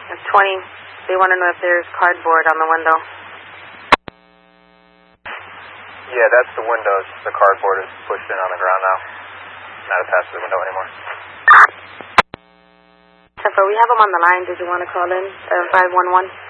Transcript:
It's 20. They want to know if there's cardboard on the window. Yeah, that's the windows. The cardboard is pushed in on the ground now. Not attached to the window anymore. So we have them on the line. Did you want to call in? 511?